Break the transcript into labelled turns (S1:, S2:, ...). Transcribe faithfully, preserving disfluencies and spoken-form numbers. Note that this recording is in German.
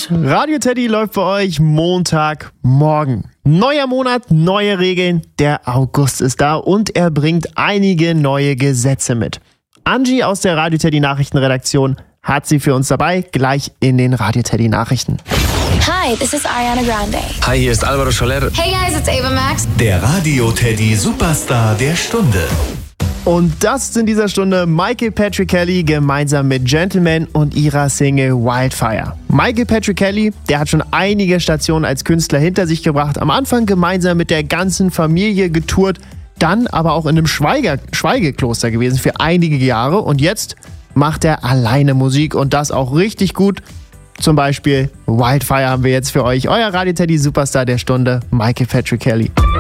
S1: Radio Teddy läuft für euch Montagmorgen. Neuer Monat, neue Regeln. Der August ist da und er bringt einige neue Gesetze mit. Angie aus der Radio Teddy Nachrichtenredaktion hat sie für uns dabei, gleich in den Radio Teddy Nachrichten.
S2: Hi, this is Ariana Grande.
S3: Hi, hier ist Alvaro Soler.
S2: Hey guys, it's Ava Max.
S4: Der Radio Teddy Superstar der Stunde.
S1: Und das ist in dieser Stunde Michael Patrick Kelly gemeinsam mit Gentleman und ihrer Single Wildfire. Michael Patrick Kelly, der hat schon einige Stationen als Künstler hinter sich gebracht. Am Anfang gemeinsam mit der ganzen Familie getourt, dann aber auch in einem Schweiger- Schweigekloster gewesen für einige Jahre. Und jetzt macht er alleine Musik und das auch richtig gut. Zum Beispiel Wildfire haben wir jetzt für euch. Euer Radio Teddy Superstar der Stunde, Michael Patrick Kelly.